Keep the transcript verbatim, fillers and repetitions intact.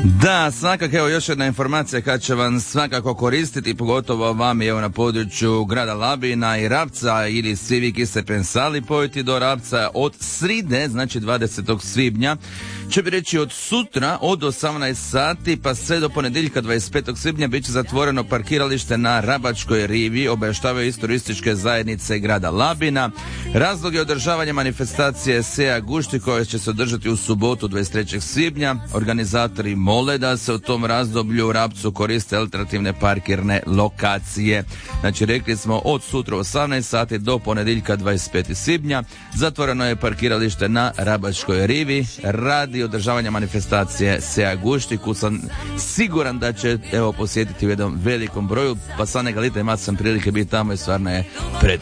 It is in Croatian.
Da, svakako, evo još jedna informacija kad će vam svakako koristiti, pogotovo vam evo na području grada Labina i Rapca, ili svi vi ki ste pensali pojeti do Rapca od sride, znači dvadesetog svibnja, će bi reći od sutra od osamnaest sati pa sve do ponedjeljka dvadeset petog svibnja bit će zatvoreno parkiralište na Rabačkoj rivi, obavještavaju iz turističke zajednice grada Labina. Razlog je održavanje manifestacije Sea Gušti koja će se održati u subotu dvadeset trećeg svibnja. Organizatori mole da se u tom razdoblju u Rapcu koriste alternativne parkirne lokacije. Znači rekli smo od sutra osamnaest sati do ponedjeljka dvadeset petog svibnja zatvoreno je parkiralište na Rabačkoj rivi radi održavanja manifestacije Sea Gušti, koju sam siguran da će evo posjetiti u jednom velikom broju, pa sad neka lita ima sam prilike biti tamo i stvarno je pred